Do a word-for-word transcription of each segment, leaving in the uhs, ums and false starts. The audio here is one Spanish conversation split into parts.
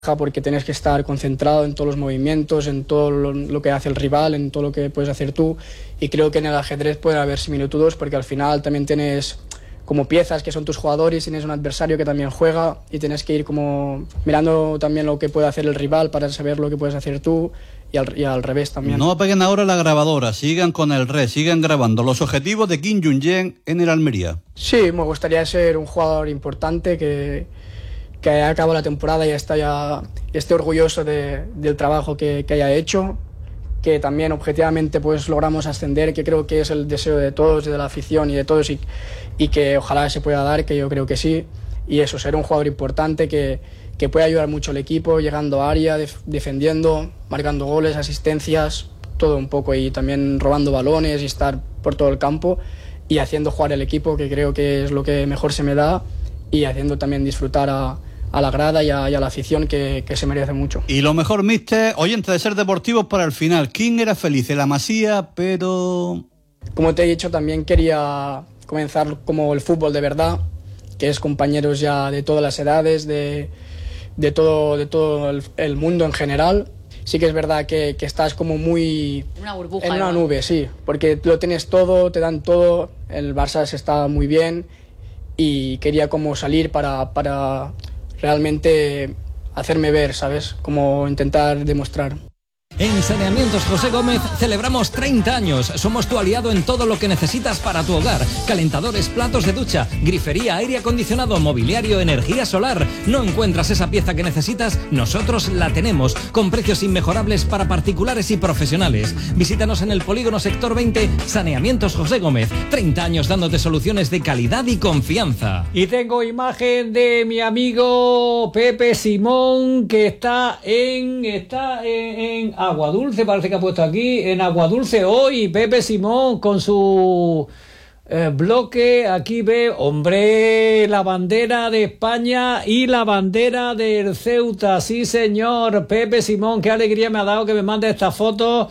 porque tienes que estar concentrado en todos los movimientos, en todo lo, lo que hace el rival, en todo lo que puedes hacer tú, y creo que en el ajedrez puede haber similitudes porque al final también tienes como piezas que son tus jugadores, tienes un adversario que también juega y tienes que ir como mirando también lo que puede hacer el rival para saber lo que puedes hacer tú y al, y al revés también. No apaguen ahora la grabadora, sigan con el red, sigan grabando los objetivos de Kim Jung-jae en el Almería. Sí, me gustaría ser un jugador importante que, que haya acabado la temporada y esté, ya, esté orgulloso de, del trabajo que, que haya hecho, que también objetivamente pues logramos ascender, que creo que es el deseo de todos, de la afición y de todos, y, y que ojalá se pueda dar, que yo creo que sí, y eso, ser un jugador importante que, que puede ayudar mucho al equipo, llegando a área, def, defendiendo, marcando goles, asistencias, todo un poco, y también robando balones y estar por todo el campo y haciendo jugar el equipo, que creo que es lo que mejor se me da, y haciendo también disfrutar a a la grada y a, y a la afición que, que se merece mucho. Y lo mejor, mister, oyente de Ser Deportivos para el final. ¿Quién era feliz? La Masía, pero... Como te he dicho, también quería comenzar como el fútbol de verdad, que es compañeros ya de todas las edades, de, de todo, de todo el, el mundo en general. Sí que es verdad que, que estás como muy... Una burbuja. En una igual. nube, sí, porque lo tienes todo, te dan todo, el Barça se está muy bien y quería como salir para... para realmente hacerme ver, ¿sabes? Como intentar demostrar. En Saneamientos José Gómez celebramos treinta años. Somos tu aliado en todo lo que necesitas para tu hogar. Calentadores, platos de ducha, grifería, aire acondicionado, mobiliario, energía solar. ¿No encuentras esa pieza que necesitas? Nosotros la tenemos, con precios inmejorables para particulares y profesionales. Visítanos en el Polígono Sector veinte, Saneamientos José Gómez. treinta años dándote soluciones de calidad y confianza. Y tengo imagen de mi amigo Pepe Simón, que está en... está en... en Aguadulce, parece que ha puesto aquí, en Aguadulce hoy, Pepe Simón con su eh, bloque, aquí ve, hombre, la bandera de España y la bandera del Ceuta, sí señor, Pepe Simón, qué alegría me ha dado que me mande esta foto.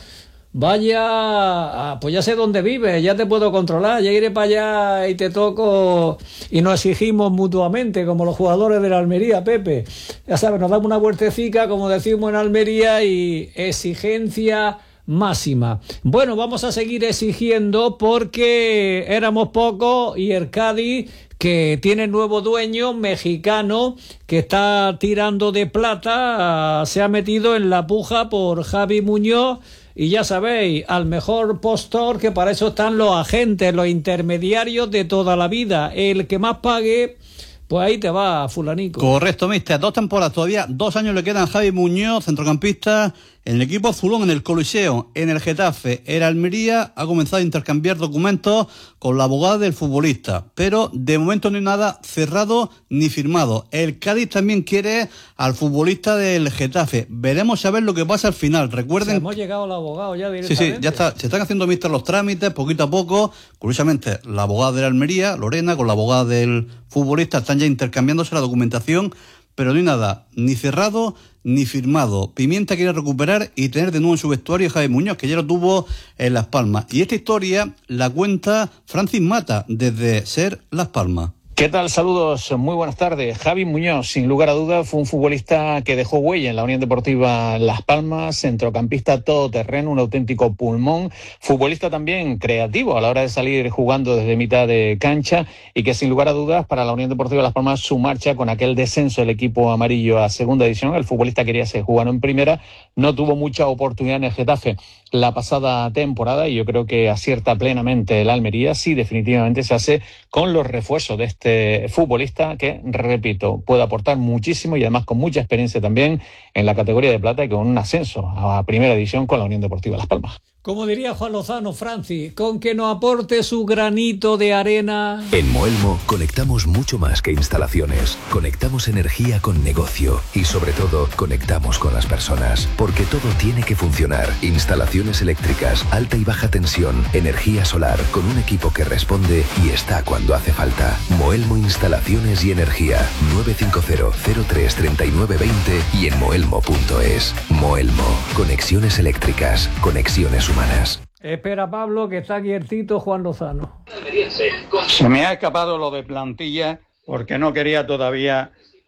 Vaya, pues ya sé dónde vives, ya te puedo controlar, ya iré para allá y te toco y nos exigimos mutuamente como los jugadores de la Almería, Pepe. Ya sabes, nos damos una vueltecica, como decimos en Almería, y exigencia máxima. Bueno, vamos a seguir exigiendo porque éramos pocos y el Cádiz, que tiene nuevo dueño mexicano que está tirando de plata, se ha metido en la puja por Javi Muñoz. Y ya sabéis, al mejor postor, que para eso están los agentes, los intermediarios de toda la vida. El que más pague, pues ahí te va, fulanico. Correcto, mister. Dos temporadas todavía, dos años le quedan a Javi Muñoz, centrocampista, en el equipo azulón, en el Coliseo, en el Getafe. El Almería ha comenzado a intercambiar documentos con la abogada del futbolista, pero de momento no hay nada cerrado ni firmado. El Cádiz también quiere al futbolista del Getafe. Veremos a ver lo que pasa al final. Recuerden... O sea, hemos llegado al abogado ya Sí, directamente. sí, ya está. Se están haciendo, mister, los trámites poquito a poco. Curiosamente, la abogada de la Almería, Lorena, con la abogada del futbolista, están ya intercambiándose la documentación, pero no hay nada ni cerrado ni firmado. Pimienta quiere recuperar y tener de nuevo en su vestuario a Javi Muñoz, que ya lo tuvo en Las Palmas. Y esta historia la cuenta Francis Mata desde Ser Las Palmas. ¿Qué tal? Saludos, muy buenas tardes. Javi Muñoz, sin lugar a dudas, fue un futbolista que dejó huella en la Unión Deportiva Las Palmas, centrocampista todoterreno, un auténtico pulmón, futbolista también creativo a la hora de salir jugando desde mitad de cancha, y que sin lugar a dudas para la Unión Deportiva Las Palmas su marcha con aquel descenso del equipo amarillo a segunda división, el futbolista quería ser jugado en primera, no tuvo mucha oportunidad en el Getafe la pasada temporada, y yo creo que acierta plenamente el Almería, sí, definitivamente se hace con los refuerzos de este futbolista que, repito, puede aportar muchísimo y además con mucha experiencia también en la categoría de plata y con un ascenso a primera división con la Unión Deportiva Las Palmas. Como diría Juan Lozano, Francis, con que nos aporte su granito de arena. En Moelmo conectamos mucho más que instalaciones. Conectamos energía con negocio y, sobre todo, conectamos con las personas. Porque todo tiene que funcionar. Instalaciones eléctricas, alta y baja tensión, energía solar, con un equipo que responde y está cuando hace falta. Moelmo Instalaciones y Energía. nueve cinco cero, cero tres, tres nueve dos cero y en moelmo punto es. Moelmo. Conexiones eléctricas. Conexiones humanas. Espera, Pablo, que está aquí el Tito Juan Lozano. Se me ha escapado lo de plantilla porque no quería todavía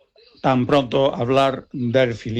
tan pronto hablar del filial.